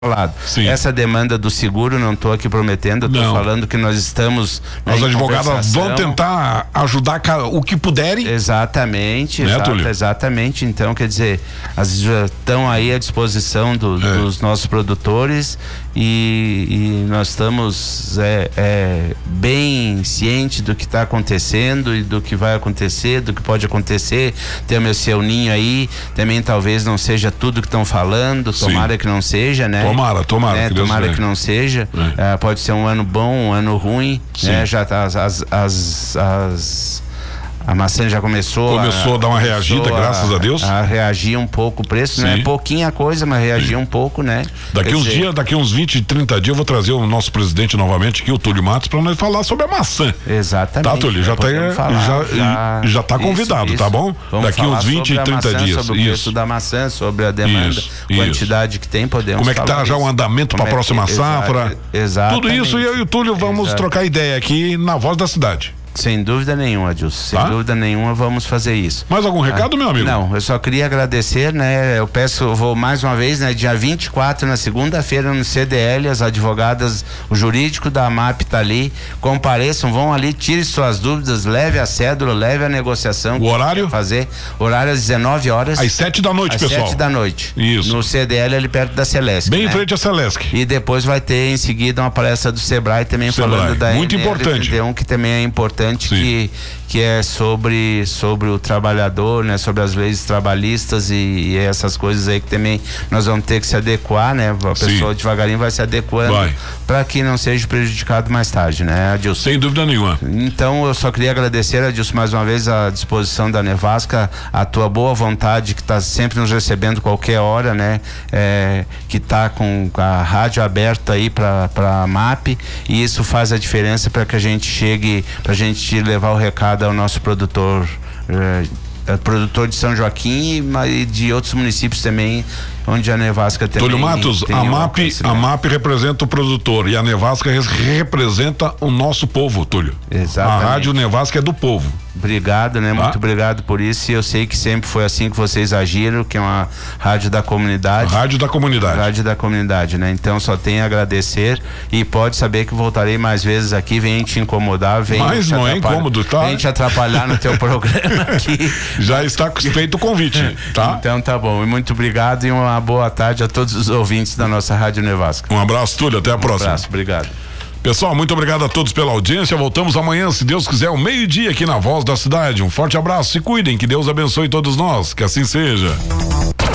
lado. Sim. Essa demanda do seguro, não estou aqui prometendo, estou falando que nós estamos... Os advogados vão tentar ajudar o que puderem. Exatamente, né, exatamente. Então, quer dizer, já estão aí à disposição dos nossos produtores e nós estamos bem cientes do que está acontecendo e do que vai acontecer, do que pode acontecer. Tem o seu ninho aí, também talvez não seja tudo que estão falando, tomara que não seja, né? Tomara que não seja. Pode ser um ano bom, um ano ruim, né? Já tá, a maçã já começou a dar uma reagida, graças a Deus. A reagir um pouco o preço, não é pouquinha coisa, mas reagir um pouco, né? Daqui uns 20, 30 dias eu vou trazer o nosso presidente novamente aqui, o Túlio Matos, para nós falar sobre a maçã. Exatamente. Tá, Túlio? Já tá convidado, tá bom? Vamos daqui uns 20, 30 dias. Sobre o preço da maçã, sobre a demanda, quantidade que tem, podemos Como é que tá já o andamento para a próxima safra? Exatamente. Tudo isso, eu e o Túlio vamos trocar ideia aqui na Voz da Cidade. Sem dúvida nenhuma, Adilson. Sem dúvida nenhuma, vamos fazer isso. Mais algum recado, meu amigo? Não, eu só queria agradecer, né? Eu vou mais uma vez, né? Dia 24, na segunda-feira, no CDL, as advogadas, o jurídico da AMAP tá ali, compareçam, vão ali, tire suas dúvidas, leve a cédula, leve a negociação. O horário? Horário às 19 horas. Às 7 da noite, pessoal. Às 7 da noite. Isso. No CDL, ali perto da Celesc. Bem em frente à Celesc. E depois vai ter em seguida uma palestra do Sebrae também falando da muito importante. Que também é importante. Que é sobre o trabalhador, né? Sobre as leis trabalhistas e essas coisas aí que também nós vamos ter que se adequar, né? A pessoa devagarinho vai se adequando para que não seja prejudicado mais tarde, né, Adilson? Sem dúvida nenhuma. Então eu só queria agradecer, Adilson, mais uma vez a disposição da Nevasca, a tua boa vontade que está sempre nos recebendo qualquer hora, né? Que está com a rádio aberta aí para a MAP, e isso faz a diferença para que a gente chegue, para a gente levar o recado ao nosso produtor, produtor de São Joaquim e de outros municípios também, onde a Nevasca também... Túlio Matos, a MAP representa o produtor e a Nevasca representa o nosso povo, Túlio. Exatamente. A Rádio Nevasca é do povo. Obrigado, né? Muito obrigado por isso, e eu sei que sempre foi assim que vocês agiram, que é uma rádio da comunidade. Rádio da comunidade. Rádio da comunidade, né? Então só tenho a agradecer e pode saber que voltarei mais vezes aqui, vem te incomodar, vem... Mas não é incômodo, tá? Vem te atrapalhar no teu programa aqui. Já está feito o convite, tá? Então tá bom, e muito obrigado e uma boa tarde a todos os ouvintes da nossa Rádio Nevasca. Um abraço, Túlio, até a próxima. Um abraço, obrigado. Pessoal, muito obrigado a todos pela audiência. Voltamos amanhã, se Deus quiser, ao meio-dia aqui na Voz da Cidade. Um forte abraço, se cuidem, que Deus abençoe todos nós, que assim seja.